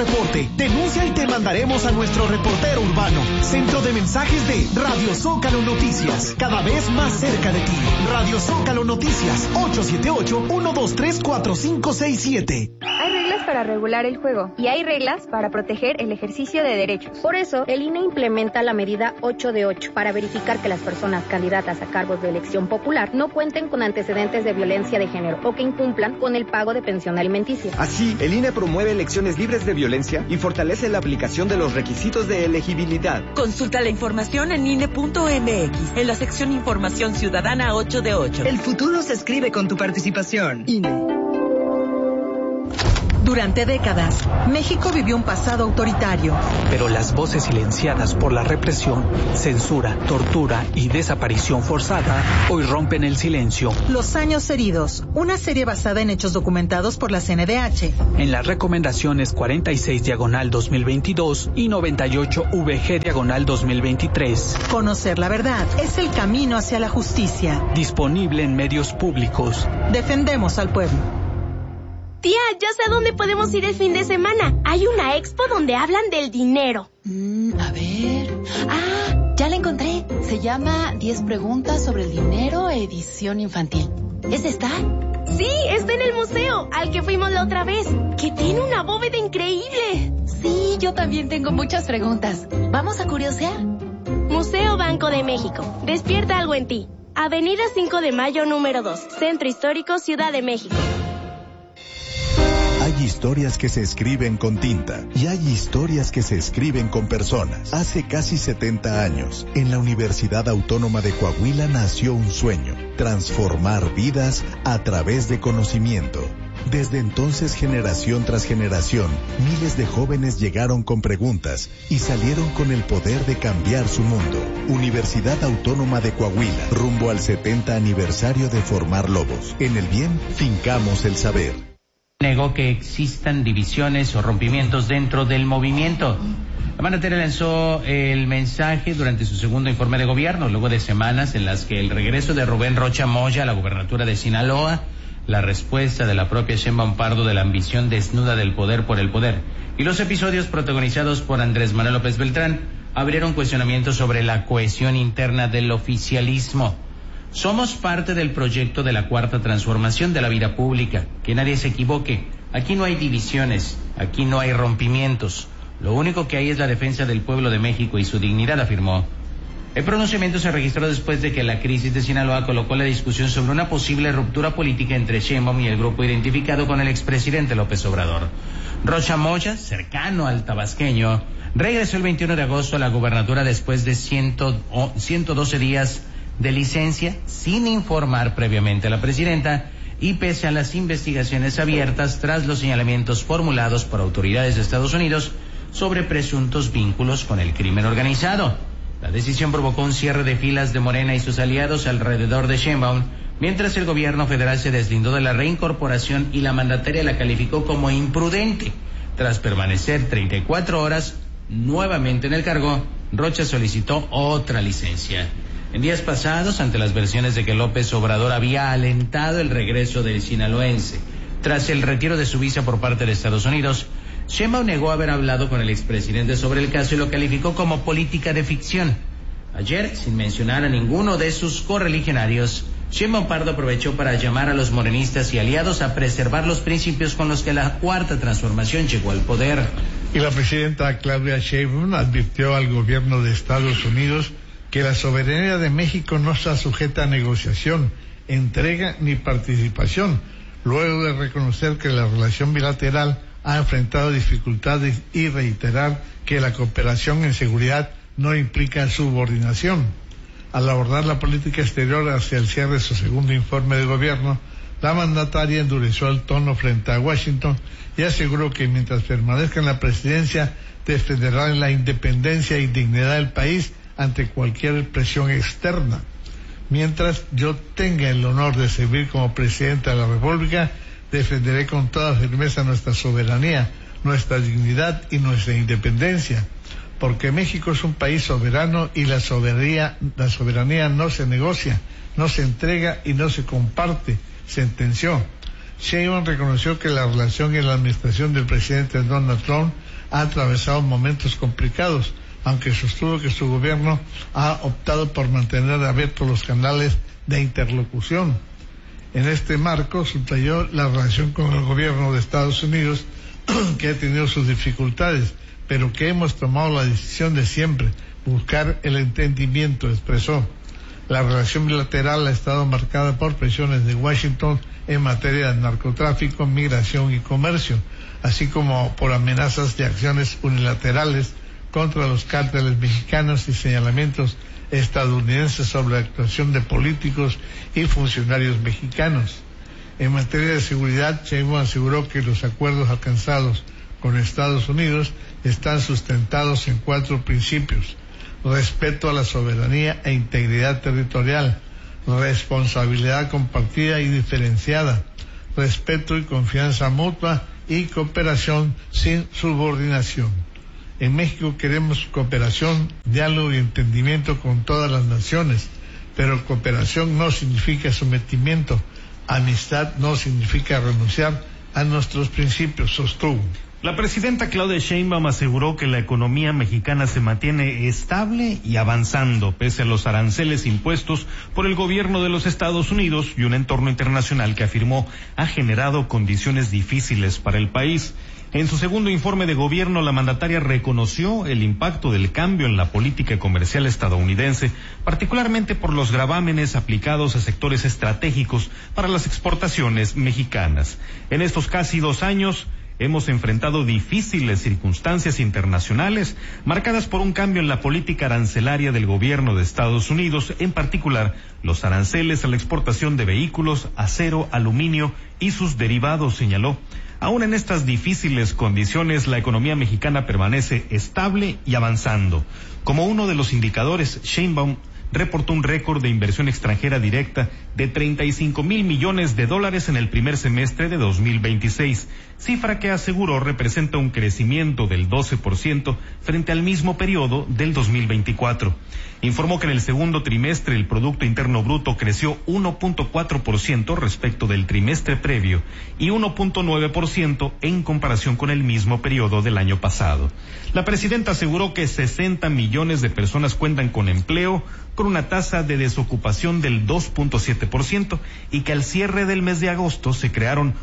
reporte. Denuncia y te mandaremos a nuestro reportero urbano. Centro de mensajes de Radio Zócalo Noticias. Cada vez más cerca de ti. Radio Zócalo Noticias. 878-123-4567. Hay reglas para regular el juego y hay reglas para proteger el ejercicio de derechos. Por eso, el INE implementa la medida 8 de 8 para verificar que las personas candidatas a cargos de elección popular no cuenten con antecedentes de violencia de género o que incumplan con el pago de pensión alimenticia. Así, el INE promueve elecciones libres de violencia y fortalece la aplicación de los requisitos de elegibilidad. Consulta la información en INE.mx, en la sección Información Ciudadana 8 de 8. El futuro se escribe con tu participación. INE. Durante décadas, México vivió un pasado autoritario. Pero las voces silenciadas por la represión, censura, tortura y desaparición forzada hoy rompen el silencio. Los años heridos, una serie basada en hechos documentados por la CNDH. En las recomendaciones 46/2022 y 98/VG/2023. Conocer la verdad es el camino hacia la justicia. Disponible en medios públicos. Defendemos al pueblo. Tía, ya sé a dónde podemos ir el fin de semana. Hay una expo donde hablan del dinero. A ver... ya la encontré. Se llama 10 preguntas sobre el dinero, edición infantil. ¿Es esta? Sí, está en el museo, al que fuimos la otra vez, que tiene una bóveda increíble. Sí, yo también tengo muchas preguntas. ¿Vamos a curiosear? Museo Banco de México. Despierta algo en ti. Avenida 5 de Mayo, número 2. Centro Histórico, Ciudad de México. Hay historias que se escriben con tinta y hay historias que se escriben con personas. Hace casi 70 años, en la Universidad Autónoma de Coahuila nació un sueño: transformar vidas a través de conocimiento. Desde entonces, generación tras generación, miles de jóvenes llegaron con preguntas y salieron con el poder de cambiar su mundo. Universidad Autónoma de Coahuila, rumbo al 70 aniversario de formar lobos. En el bien, fincamos el saber. Negó que existan divisiones o rompimientos dentro del movimiento. La mandataria lanzó el mensaje durante su segundo informe de gobierno, luego de semanas en las que el regreso de Rubén Rocha Moya a la gubernatura de Sinaloa, la respuesta de la propia Sheinbaum Pardo de la ambición desnuda del poder por el poder y los episodios protagonizados por Andrés Manuel López Beltrán abrieron cuestionamientos sobre la cohesión interna del oficialismo. Somos parte del proyecto de la cuarta transformación de la vida pública. Que nadie se equivoque. Aquí no hay divisiones, aquí no hay rompimientos. Lo único que hay es la defensa del pueblo de México y su dignidad, afirmó. El pronunciamiento se registró después de que la crisis de Sinaloa colocó la discusión sobre una posible ruptura política entre Sheinbaum y el grupo identificado con el expresidente López Obrador. Rocha Moya, cercano al tabasqueño, regresó el 21 de agosto a la gubernatura después de 112 días de licencia sin informar previamente a la presidenta y pese a las investigaciones abiertas tras los señalamientos formulados por autoridades de Estados Unidos sobre presuntos vínculos con el crimen organizado. La decisión provocó un cierre de filas de Morena y sus aliados alrededor de Sheinbaum, mientras el gobierno federal se deslindó de la reincorporación y la mandataria la calificó como imprudente. Tras permanecer 34 horas nuevamente en el cargo, Rocha solicitó otra licencia. En días pasados, ante las versiones de que López Obrador había alentado el regreso del sinaloense tras el retiro de su visa por parte de Estados Unidos, Sheinbaum negó haber hablado con el expresidente sobre el caso y lo calificó como política de ficción. Ayer, sin mencionar a ninguno de sus correligionarios, Sheinbaum Pardo aprovechó para llamar a los morenistas y aliados a preservar los principios con los que la cuarta transformación llegó al poder. Y la presidenta Claudia Sheinbaum advirtió al gobierno de Estados Unidos que la soberanía de México no está sujeta a negociación, entrega ni participación, luego de reconocer que la relación bilateral ha enfrentado dificultades y reiterar que la cooperación en seguridad no implica subordinación. Al abordar la política exterior hacia el cierre de su segundo informe de gobierno, la mandataria endureció el tono frente a Washington y aseguró que mientras permanezca en la presidencia defenderá la independencia y dignidad del país ante cualquier presión externa. Mientras yo tenga el honor de servir como presidente de la República, defenderé con toda firmeza nuestra soberanía, nuestra dignidad y nuestra independencia, porque México es un país soberano y la soberanía no se negocia, no se entrega y no se comparte, sentenció. Sheinbaum reconoció que la relación en la administración del presidente Donald Trump ha atravesado momentos complicados, aunque sostuvo que su gobierno ha optado por mantener abiertos los canales de interlocución. En este marco, subrayó la relación con el gobierno de Estados Unidos, que ha tenido sus dificultades, pero que hemos tomado la decisión de siempre buscar el entendimiento, expresó. La relación bilateral ha estado marcada por presiones de Washington en materia de narcotráfico, migración y comercio, así como por amenazas de acciones unilaterales contra los cárteles mexicanos y señalamientos estadounidenses sobre la actuación de políticos y funcionarios mexicanos. En materia de seguridad, Sheinbaum aseguró que los acuerdos alcanzados con Estados Unidos están sustentados en 4 principios: respeto a la soberanía e integridad territorial, responsabilidad compartida y diferenciada, respeto y confianza mutua y cooperación sin subordinación. En México queremos cooperación, diálogo y entendimiento con todas las naciones, pero cooperación no significa sometimiento, amistad no significa renunciar a nuestros principios, sostuvo. La presidenta Claudia Sheinbaum aseguró que la economía mexicana se mantiene estable y avanzando pese a los aranceles impuestos por el gobierno de los Estados Unidos y un entorno internacional que afirmó ha generado condiciones difíciles para el país. En su segundo informe de gobierno, la mandataria reconoció el impacto del cambio en la política comercial estadounidense, particularmente por los gravámenes aplicados a sectores estratégicos para las exportaciones mexicanas. En estos casi 2 años, hemos enfrentado difíciles circunstancias internacionales marcadas por un cambio en la política arancelaria del gobierno de Estados Unidos, en particular los aranceles a la exportación de vehículos, acero, aluminio y sus derivados, señaló. Aún en estas difíciles condiciones, la economía mexicana permanece estable y avanzando. Como uno de los indicadores, Sheinbaum reportó un récord de inversión extranjera directa de $35,000 millones en el primer semestre de 2026, cifra que aseguró representa un crecimiento del 12% frente al mismo periodo del 2024. Informó que en el segundo trimestre el Producto Interno Bruto creció 1.4% respecto del trimestre previo y 1.9% en comparación con el mismo periodo del año pasado. La presidenta aseguró que 60 millones de personas cuentan con empleo, con una tasa de desocupación del 2.7% y que al cierre del mes de agosto se crearon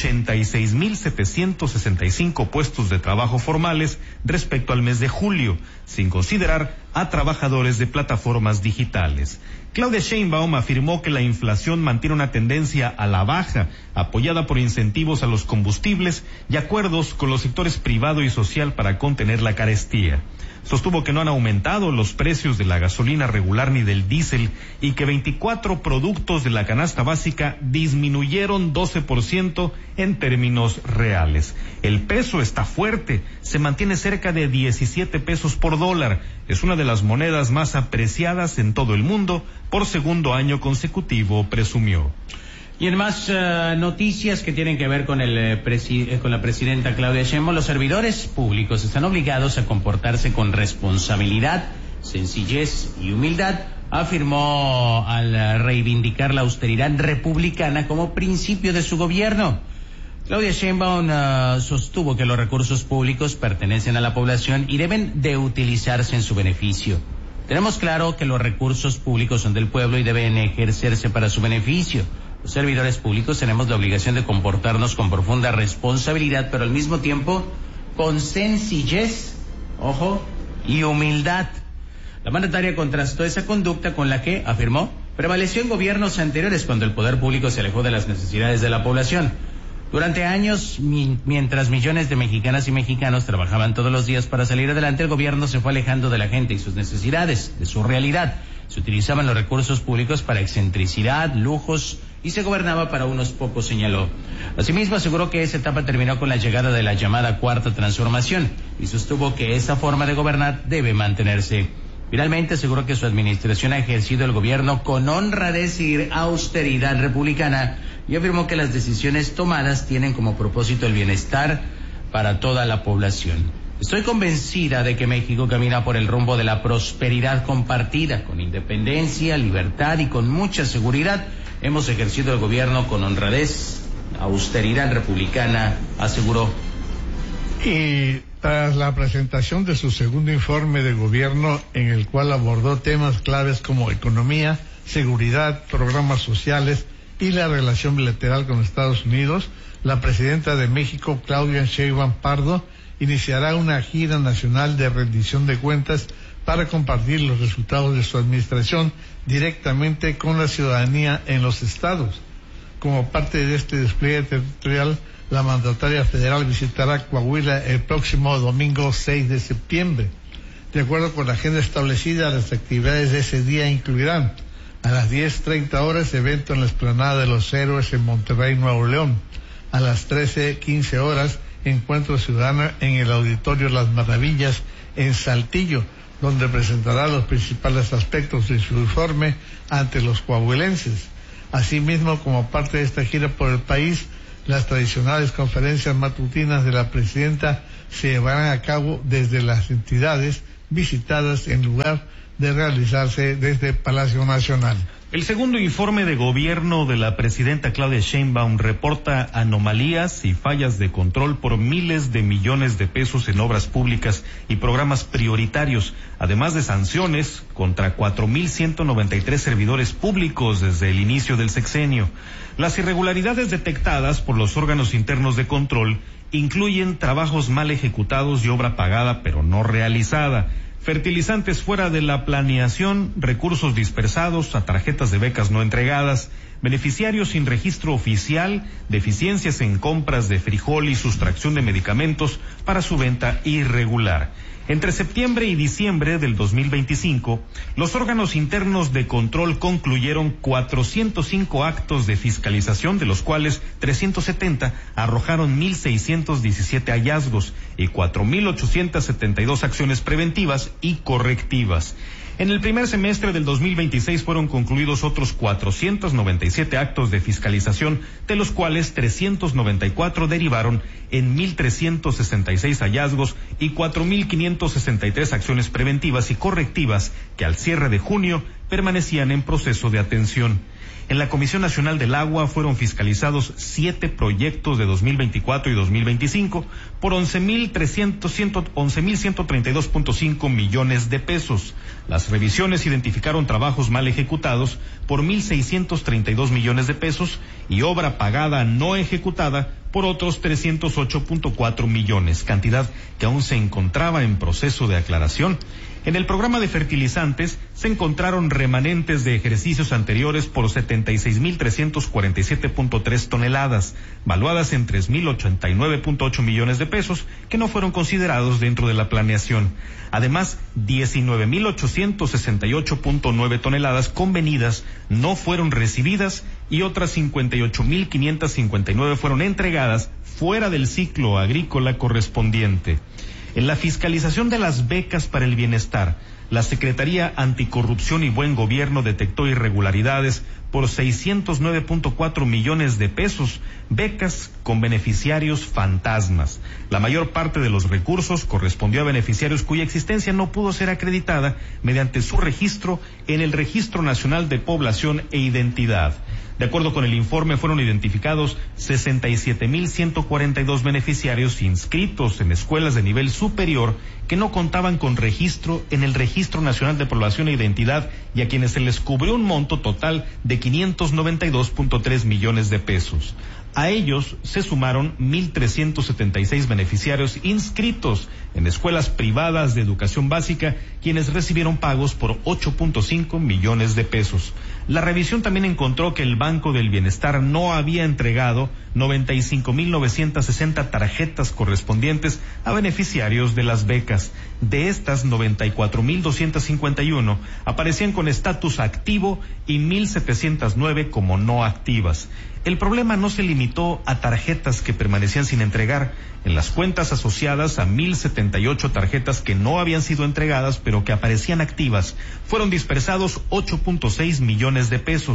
86,765 puestos de trabajo formales respecto al mes de julio, sin considerar a trabajadores de plataformas digitales. Claudia Sheinbaum afirmó que la inflación mantiene una tendencia a la baja, apoyada por incentivos a los combustibles y acuerdos con los sectores privado y social para contener la carestía. Sostuvo que no han aumentado los precios de la gasolina regular ni del diésel y que 24 productos de la canasta básica disminuyeron 12% en términos reales. El peso está fuerte, se mantiene cerca de 17 pesos por dólar. Es una de las monedas más apreciadas en todo el mundo por segundo año consecutivo, presumió. Y en más noticias que tienen que ver con con la presidenta Claudia Sheinbaum, los servidores públicos están obligados a comportarse con responsabilidad, sencillez y humildad, afirmó al reivindicar la austeridad republicana como principio de su gobierno. Claudia Sheinbaum sostuvo que los recursos públicos pertenecen a la población y deben de utilizarse en su beneficio. Tenemos claro que los recursos públicos son del pueblo y deben ejercerse para su beneficio. Los servidores públicos tenemos la obligación de comportarnos con profunda responsabilidad, pero al mismo tiempo con sencillez, ojo, y humildad. La mandataria contrastó esa conducta con la que, afirmó, prevaleció en gobiernos anteriores cuando el poder público se alejó de las necesidades de la población. Durante años, mientras millones de mexicanas y mexicanos trabajaban todos los días para salir adelante, el gobierno se fue alejando de la gente y sus necesidades, de su realidad. Se utilizaban los recursos públicos para excentricidad, lujos, y se gobernaba para unos pocos, señaló. Asimismo, aseguró que esa etapa terminó con la llegada de la llamada Cuarta Transformación y sostuvo que esa forma de gobernar debe mantenerse. Finalmente, aseguró que su administración ha ejercido el gobierno con honradez y austeridad republicana y afirmó que las decisiones tomadas tienen como propósito el bienestar para toda la población. Estoy convencida de que México camina por el rumbo de la prosperidad compartida, con independencia, libertad y con mucha seguridad. Hemos ejercido el gobierno con honradez austeridad republicana, aseguró. Y tras la presentación de su segundo informe de gobierno, en el cual abordó temas claves como economía, seguridad, programas sociales y la relación bilateral con Estados Unidos, la presidenta de México, Claudia Sheinbaum Pardo, iniciará una gira nacional de rendición de cuentas para compartir los resultados de su administración directamente con la ciudadanía en los estados. Como parte de este despliegue territorial, la mandataria federal visitará Coahuila el próximo domingo 6 de septiembre. De acuerdo con la agenda establecida, las actividades de ese día incluirán a las 10:30 horas evento en la Explanada de los Héroes en Monterrey, Nuevo León. A las 13:15 horas encuentro ciudadano en el Auditorio Las Maravillas en Saltillo, donde presentará los principales aspectos de su informe ante los coahuilenses. Asimismo, como parte de esta gira por el país, las tradicionales conferencias matutinas de la presidenta se llevarán a cabo desde las entidades visitadas en lugar de realizarse desde Palacio Nacional. El segundo informe de gobierno de la presidenta Claudia Sheinbaum reporta anomalías y fallas de control por miles de millones de pesos en obras públicas y programas prioritarios, además de sanciones contra 4.193 servidores públicos desde el inicio del sexenio. Las irregularidades detectadas por los órganos internos de control incluyen trabajos mal ejecutados y obra pagada pero no realizada, fertilizantes fuera de la planeación, recursos dispersados a tarjetas de becas no entregadas, beneficiarios sin registro oficial, deficiencias en compras de frijol y sustracción de medicamentos para su venta irregular. Entre septiembre y diciembre del 2025, los órganos internos de control concluyeron 405 actos de fiscalización, de los cuales 370 arrojaron 1.617 hallazgos y 4.872 acciones preventivas y correctivas. En el primer semestre del 2026 fueron concluidos otros 497 actos de fiscalización, de los cuales 394 derivaron en 1.366 hallazgos y 4.563 acciones preventivas y correctivas que al cierre de junio permanecían en proceso de atención. En la Comisión Nacional del Agua fueron fiscalizados 7 proyectos de 2024 y 2025 por 11.132.5 millones de pesos. Las revisiones identificaron trabajos mal ejecutados por 1.632 millones de pesos y obra pagada no ejecutada por otros 308.4 millones, cantidad que aún se encontraba en proceso de aclaración. En el programa de fertilizantes se encontraron remanentes de ejercicios anteriores por 76.347.3 toneladas, valuadas en 3.089.8 millones de pesos, que no fueron considerados dentro de la planeación. Además, 19.868.9 toneladas convenidas no fueron recibidas y otras 58.559 fueron entregadas fuera del ciclo agrícola correspondiente. En la fiscalización de las becas para el bienestar, la Secretaría Anticorrupción y Buen Gobierno detectó irregularidades por 609.4 millones de pesos, becas con beneficiarios fantasmas. La mayor parte de los recursos correspondió a beneficiarios cuya existencia no pudo ser acreditada mediante su registro en el Registro Nacional de Población e Identidad. De acuerdo con el informe, fueron identificados 67.142 beneficiarios inscritos en escuelas de nivel superior que no contaban con registro en el Registro Nacional de Población e Identidad y a quienes se les cubrió un monto total de 592.3 millones de pesos. A ellos se sumaron 1.376 beneficiarios inscritos en escuelas privadas de educación básica, quienes recibieron pagos por 8.5 millones de pesos. La revisión también encontró que el Banco del Bienestar no había entregado 95.960 tarjetas correspondientes a beneficiarios de las becas. De estas, 94.251 aparecían con estatus activo y 1.709 como no activas. El problema no se limitó a tarjetas que permanecían sin entregar. En las cuentas asociadas a 1.078 tarjetas que no habían sido entregadas pero que aparecían activas, fueron dispersados 8.6 millones de pesos.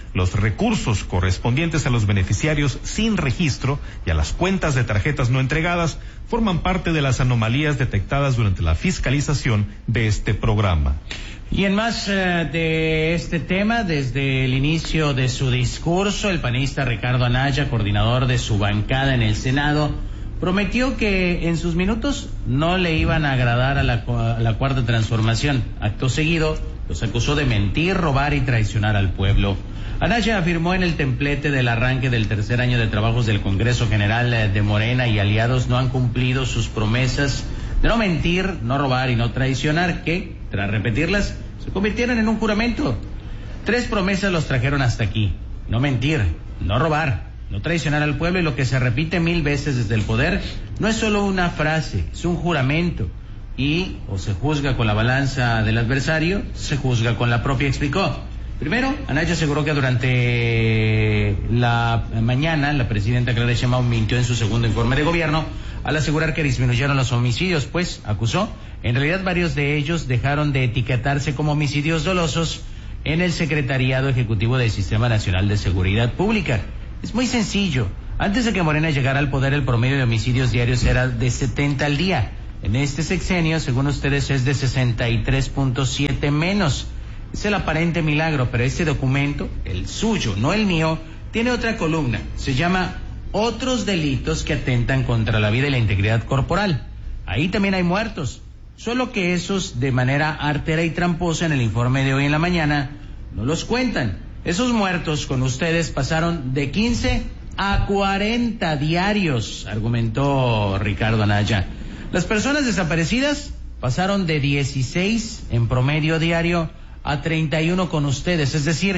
Los recursos correspondientes a los beneficiarios sin registro y a las cuentas de tarjetas no entregadas forman parte de las anomalías detectadas durante la fiscalización de este programa. Y en más de este tema, desde el inicio de su discurso, el panista Ricardo Anaya, coordinador de su bancada en el Senado, prometió que en sus minutos no le iban a agradar a la Cuarta Transformación. Acto seguido, los acusó de mentir, robar y traicionar al pueblo. Anaya afirmó en el templete del arranque del tercer año de trabajos del Congreso General de Morena y aliados no han cumplido sus promesas de no mentir, no robar y no traicionar, que, tras repetirlas, se convirtieron en un juramento. 3 promesas los trajeron hasta aquí: no mentir, no robar, no traicionar al pueblo, y lo que se repite 1000 veces desde el poder no es solo una frase, es un juramento. Y o se juzga con la balanza del adversario, se juzga con la propia, explicó. Primero, Anaya aseguró que durante la mañana la presidenta Claudia Sheinbaum mintió en su segundo informe de gobierno al asegurar que disminuyeron los homicidios, pues, acusó, en realidad varios de ellos dejaron de etiquetarse como homicidios dolosos en el Secretariado Ejecutivo del Sistema Nacional de Seguridad Pública. Es muy sencillo. Antes de que Morena llegara al poder, el promedio de homicidios diarios era de 70 al día. En este sexenio, según ustedes, es de 63.7 menos. Es el aparente milagro, pero este documento, el suyo, no el mío, tiene otra columna. Se llama Otros delitos que atentan contra la vida y la integridad corporal. Ahí también hay muertos, solo que esos, de manera artera y tramposa, en el informe de hoy en la mañana, no los cuentan. Esos muertos con ustedes pasaron de 15 a 40 diarios, argumentó Ricardo Anaya. Las personas desaparecidas pasaron de 16 en promedio diario a 31 con ustedes, es decir,